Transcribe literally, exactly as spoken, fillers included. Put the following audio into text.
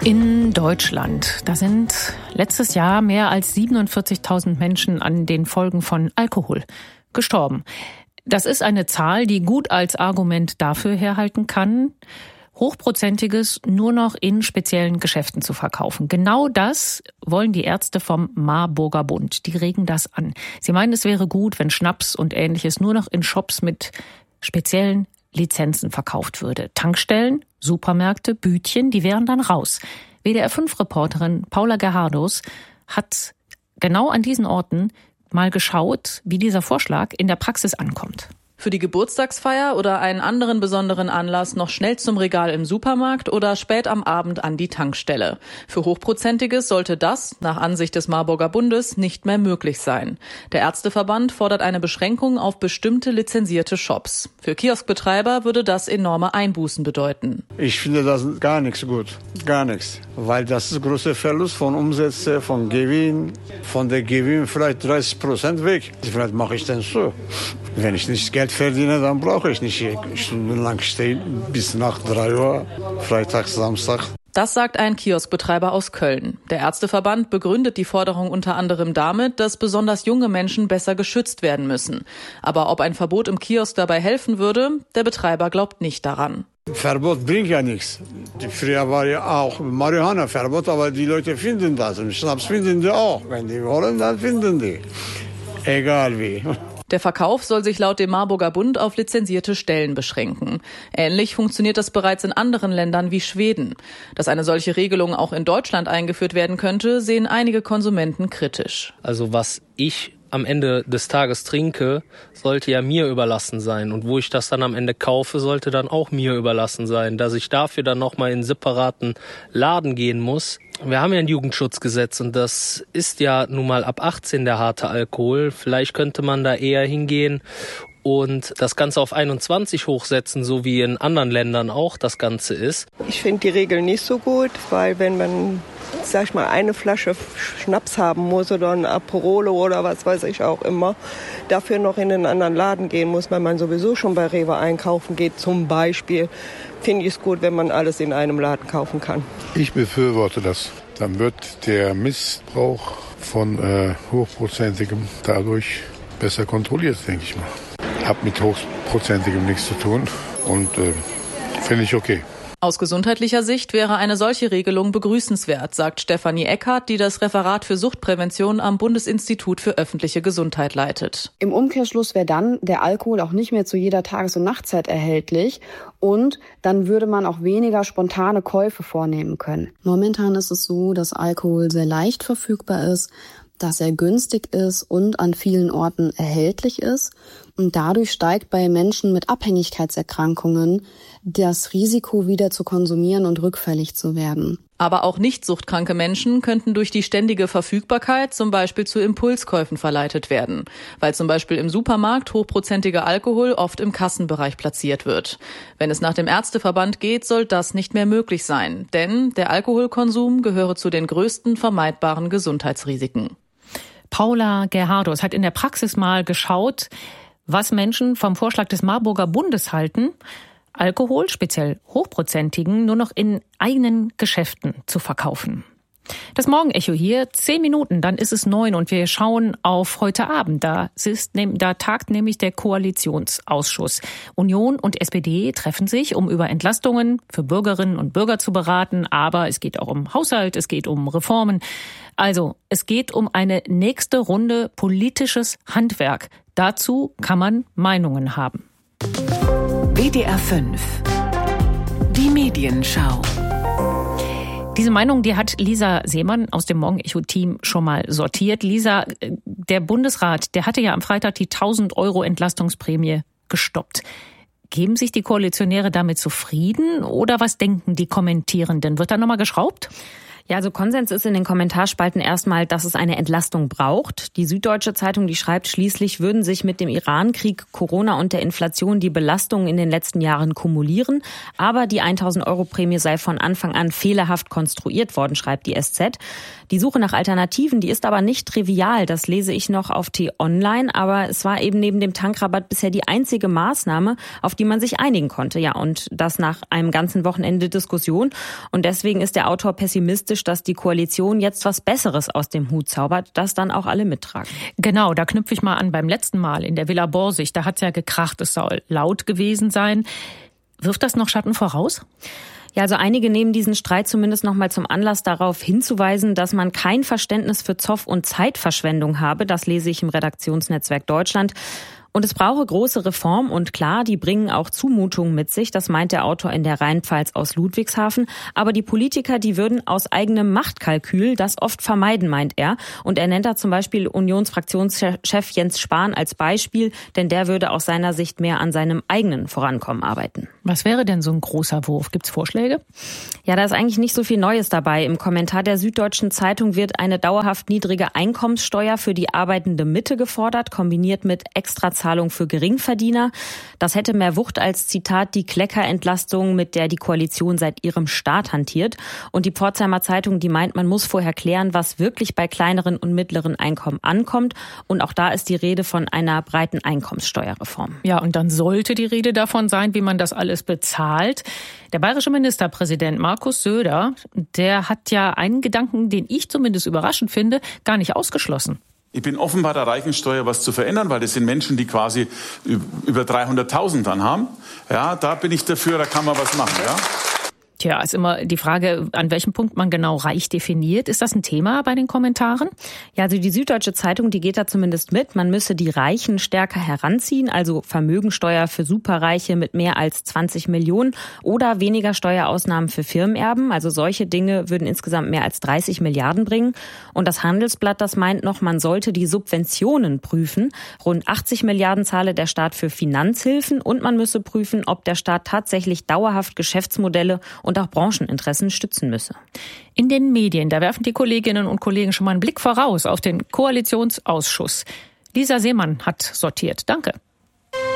In Deutschland, da sind letztes Jahr mehr als siebenundvierzigtausend Menschen an den Folgen von Alkohol gestorben. Das ist eine Zahl, die gut als Argument dafür herhalten kann, Hochprozentiges nur noch in speziellen Geschäften zu verkaufen. Genau das wollen die Ärzte vom Marburger Bund. Die regen das an. Sie meinen, es wäre gut, wenn Schnaps und Ähnliches nur noch in Shops mit speziellen Lizenzen verkauft würde. Tankstellen, Supermärkte, Bütchen, die wären dann raus. W D R fünf Reporterin Paula Gerhardos hat genau an diesen Orten mal geschaut, wie dieser Vorschlag in der Praxis ankommt. Für die Geburtstagsfeier oder einen anderen besonderen Anlass noch schnell zum Regal im Supermarkt oder spät am Abend an die Tankstelle. Für Hochprozentiges sollte das, nach Ansicht des Marburger Bundes, nicht mehr möglich sein. Der Ärzteverband fordert eine Beschränkung auf bestimmte lizenzierte Shops. Für Kioskbetreiber würde das enorme Einbußen bedeuten. Ich finde das gar nichts gut, gar nichts. Weil das ist ein großer Verlust von Umsätzen, von Gewinn, von der Gewinn vielleicht dreißig Prozent weg. Vielleicht mache ich dann so. Wenn ich nicht Geld verdiene, dann brauche ich nicht stundenlang stehen, bis nach drei Uhr, Freitag, Samstag. Das sagt ein Kioskbetreiber aus Köln. Der Ärzteverband begründet die Forderung unter anderem damit, dass besonders junge Menschen besser geschützt werden müssen. Aber ob ein Verbot im Kiosk dabei helfen würde, der Betreiber glaubt nicht daran. Verbot bringt ja nichts. Früher war ja auch Marihuana-Verbot, aber die Leute finden das. Und Schnaps finden die auch. Wenn die wollen, dann finden die. Egal wie. Der Verkauf soll sich laut dem Marburger Bund auf lizenzierte Stellen beschränken. Ähnlich funktioniert das bereits in anderen Ländern wie Schweden. Dass eine solche Regelung auch in Deutschland eingeführt werden könnte, sehen einige Konsumenten kritisch. Also was ich am Ende des Tages trinke, sollte ja mir überlassen sein. Und wo ich das dann am Ende kaufe, sollte dann auch mir überlassen sein. Dass ich dafür dann nochmal in einen separaten Laden gehen muss. Wir haben ja ein Jugendschutzgesetz und das ist ja nun mal ab achtzehn der harte Alkohol. Vielleicht könnte man da eher hingehen und das Ganze auf einundzwanzig hochsetzen, so wie in anderen Ländern auch das Ganze ist. Ich finde die Regel nicht so gut, weil wenn man, sag ich mal, eine Flasche Schnaps haben muss oder ein Aperolo oder was weiß ich auch immer, dafür noch in einen anderen Laden gehen muss, weil man sowieso schon bei Rewe einkaufen geht zum Beispiel, finde ich es gut, wenn man alles in einem Laden kaufen kann. Ich befürworte das. Dann wird der Missbrauch von äh, Hochprozentigem dadurch besser kontrolliert, denke ich mal. Hat mit Hochprozentigem nichts zu tun und äh, finde ich okay. Aus gesundheitlicher Sicht wäre eine solche Regelung begrüßenswert, sagt Stefanie Eckhardt, die das Referat für Suchtprävention am Bundesinstitut für öffentliche Gesundheit leitet. Im Umkehrschluss wäre dann der Alkohol auch nicht mehr zu jeder Tages- und Nachtzeit erhältlich und dann würde man auch weniger spontane Käufe vornehmen können. Momentan ist es so, dass Alkohol sehr leicht verfügbar ist, dass er günstig ist und an vielen Orten erhältlich ist. Und dadurch steigt bei Menschen mit Abhängigkeitserkrankungen das Risiko, wieder zu konsumieren und rückfällig zu werden. Aber auch nicht suchtkranke Menschen könnten durch die ständige Verfügbarkeit zum Beispiel zu Impulskäufen verleitet werden, weil zum Beispiel im Supermarkt hochprozentiger Alkohol oft im Kassenbereich platziert wird. Wenn es nach dem Ärzteverband geht, soll das nicht mehr möglich sein, denn der Alkoholkonsum gehöre zu den größten vermeidbaren Gesundheitsrisiken. Paula Gerhardos hat in der Praxis mal geschaut, was Menschen vom Vorschlag des Marburger Bundes halten, Alkohol, speziell hochprozentigen, nur noch in eigenen Geschäften zu verkaufen. Das Morgenecho hier, zehn Minuten, dann ist es neun und wir schauen auf heute Abend. Da, ist, da tagt nämlich der Koalitionsausschuss. Union und S P D treffen sich, um über Entlastungen für Bürgerinnen und Bürger zu beraten. Aber es geht auch um Haushalt, es geht um Reformen. Also, es geht um eine nächste Runde politisches Handwerk. Dazu kann man Meinungen haben. W D R fünf. Die Medienschau. Diese Meinung, die hat Lisa Seemann aus dem Morgenecho-Team schon mal sortiert. Lisa, der Bundesrat, der hatte ja am Freitag die tausend Euro Entlastungsprämie gestoppt. Geben sich die Koalitionäre damit zufrieden oder was denken die Kommentierenden? Wird da nochmal geschraubt? Ja, also Konsens ist in den Kommentarspalten erstmal, dass es eine Entlastung braucht. Die Süddeutsche Zeitung, die schreibt, schließlich würden sich mit dem Iran-Krieg, Corona und der Inflation die Belastungen in den letzten Jahren kumulieren. Aber die tausend-Euro-Prämie sei von Anfang an fehlerhaft konstruiert worden, schreibt die S Z. Die Suche nach Alternativen, die ist aber nicht trivial. Das lese ich noch auf T-Online. Aber es war eben neben dem Tankrabatt bisher die einzige Maßnahme, auf die man sich einigen konnte. Ja, und das nach einem ganzen Wochenende Diskussion. Und deswegen ist der Autor pessimistisch, dass die Koalition jetzt was Besseres aus dem Hut zaubert, das dann auch alle mittragen. Genau, da knüpfe ich mal an beim letzten Mal in der Villa Borsig. Da hat's ja gekracht, es soll laut gewesen sein. Wirft das noch Schatten voraus? Ja, also einige nehmen diesen Streit zumindest noch mal zum Anlass, darauf hinzuweisen, dass man kein Verständnis für Zoff- und Zeitverschwendung habe. Das lese ich im Redaktionsnetzwerk Deutschland. Und es brauche große Reformen und klar, die bringen auch Zumutungen mit sich. Das meint der Autor in der Rheinpfalz aus Ludwigshafen. Aber die Politiker, die würden aus eigenem Machtkalkül das oft vermeiden, meint er. Und er nennt da zum Beispiel Unionsfraktionschef Jens Spahn als Beispiel, denn der würde aus seiner Sicht mehr an seinem eigenen Vorankommen arbeiten. Was wäre denn so ein großer Wurf? Gibt's Vorschläge? Ja, da ist eigentlich nicht so viel Neues dabei. Im Kommentar der Süddeutschen Zeitung wird eine dauerhaft niedrige Einkommenssteuer für die arbeitende Mitte gefordert, kombiniert mit Extrazahlungen für Geringverdiener. Das hätte mehr Wucht als, Zitat, die Kleckerentlastung, mit der die Koalition seit ihrem Start hantiert. Und die Pforzheimer Zeitung, die meint, man muss vorher klären, was wirklich bei kleineren und mittleren Einkommen ankommt. Und auch da ist die Rede von einer breiten Einkommenssteuerreform. Ja, und dann sollte die Rede davon sein, wie man das alles bezahlt. Der bayerische Ministerpräsident Markus Söder, der hat ja einen Gedanken, den ich zumindest überraschend finde, gar nicht ausgeschlossen. Ich bin offen, bei der Reichensteuer was zu verändern, weil das sind Menschen, die quasi über dreihunderttausend dann haben. Ja, da bin ich dafür, da kann man was machen, ja. Tja, ist immer die Frage, an welchem Punkt man genau reich definiert. Ist das ein Thema bei den Kommentaren? Ja, also die Süddeutsche Zeitung, die geht da zumindest mit. Man müsse die Reichen stärker heranziehen, also Vermögensteuer für Superreiche mit mehr als zwanzig Millionen oder weniger Steuerausnahmen für Firmenerben. Also solche Dinge würden insgesamt mehr als dreißig Milliarden bringen. Und das Handelsblatt, das meint noch, man sollte die Subventionen prüfen. Rund achtzig Milliarden zahle der Staat für Finanzhilfen und man müsse prüfen, ob der Staat tatsächlich dauerhaft Geschäftsmodelle und auch Brancheninteressen stützen müsse. In den Medien, da werfen die Kolleginnen und Kollegen schon mal einen Blick voraus auf den Koalitionsausschuss. Lisa Seemann hat sortiert. Danke.